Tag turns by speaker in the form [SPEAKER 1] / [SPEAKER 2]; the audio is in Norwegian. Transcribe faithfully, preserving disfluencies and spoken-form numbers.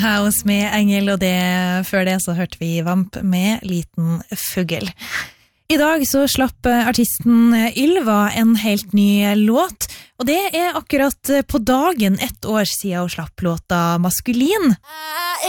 [SPEAKER 1] House med Engel, og det, før det så hørte vi Vamp med Liten Fugl. I dag så slapp artisten Ylva en helt ny låt, og det er akkurat på dagen ett år siden hun slapp låta Maskulin.